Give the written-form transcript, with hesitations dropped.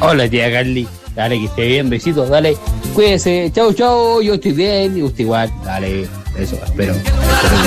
Hola, tía Carly. Dale, que esté bien, besitos, dale. Cuídese, chau, chau. Yo estoy bien y usted igual. Dale, eso, espero.